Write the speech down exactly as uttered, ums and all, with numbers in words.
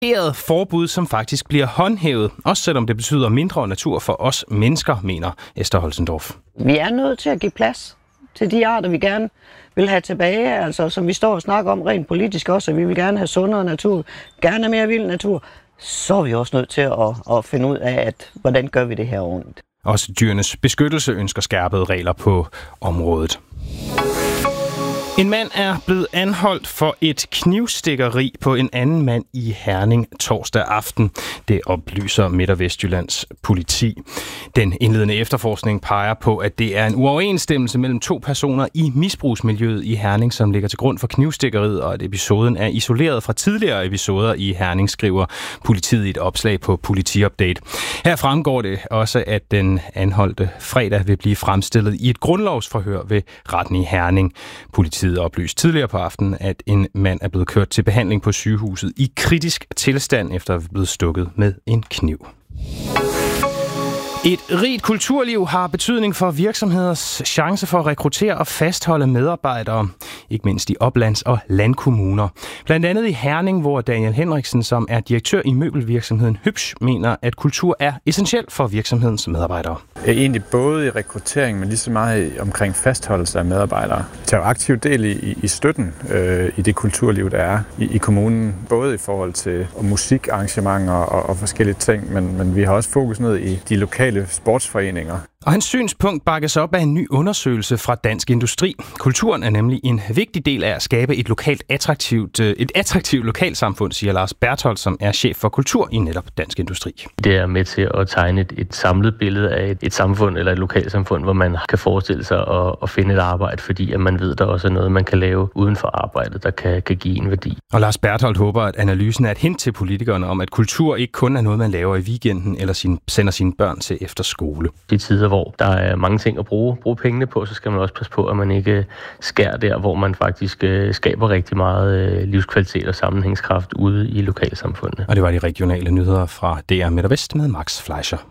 et forbud, som faktisk bliver håndhævet, også selvom det betyder mindre natur for os mennesker, mener Esther Holzendorf. Vi er nødt til at give plads til de arter, vi gerne vil have tilbage, altså som vi står og snakker om rent politisk også, at vi vil gerne have sundere natur, gerne mere vild natur, så er vi også nødt til at, at finde ud af, at hvordan gør vi det her ordentligt. Også Dyrenes Beskyttelse ønsker skærpede regler på området. En mand er blevet anholdt for et knivstikkeri på en anden mand i Herning torsdag aften. Det oplyser Midt- og Vestjyllands politi. Den indledende efterforskning peger på, at det er en uoverensstemmelse mellem to personer i misbrugsmiljøet i Herning, som ligger til grund for knivstikkeriet, og at episoden er isoleret fra tidligere episoder i Herning, skriver politiet i et opslag på Politiupdate. Her fremgår det også, at den anholdte fredag vil blive fremstillet i et grundlovsforhør ved retten i Herning. Politiet oplyst tidligere på aftenen, at en mand er blevet kørt til behandling på sygehuset i kritisk tilstand efter at være blevet stukket med en kniv. Et rigt kulturliv har betydning for virksomheders chance for at rekruttere og fastholde medarbejdere, ikke mindst i oplands- og landkommuner. Blandt andet i Herning, hvor Daniel Henriksen, som er direktør i møbelvirksomheden Hübsch, mener, at kultur er essentiel for virksomhedens medarbejdere. Egentlig både i rekruttering, men lige så meget omkring fastholdelse af medarbejdere. Tager aktiv del i, i støtten øh, i det kulturliv, der er i, i kommunen. Både i forhold til musikarrangementer og, og forskellige ting, men, men vi har også fokus ned i de lokale sportsforeninger. Og hans synspunkt bakkes op af en ny undersøgelse fra Dansk Industri. Kulturen er nemlig en vigtig del af at skabe et lokalt attraktivt, et attraktivt lokalsamfund, siger Lars Berthold, som er chef for kultur i netop Dansk Industri. Det er med til at tegne et, et samlet billede af et, et samfund eller et lokalsamfund, hvor man kan forestille sig at, at finde et arbejde, fordi at man ved, at der også er noget, man kan lave uden for arbejdet, der kan, kan give en værdi. Og Lars Berthold håber, at analysen er et hint til politikerne om, at kultur ikke kun er noget, man laver i weekenden eller sin, sender sine børn til efter skole. De tider, hvor der er mange ting at bruge, bruge pengene på, så skal man også passe på, at man ikke skærer der, hvor man faktisk øh, skaber rigtig meget øh, livskvalitet og sammenhængskraft ude i lokalsamfundet. Og det var de regionale nyheder fra D R Midt og Vest med Max Fleischer.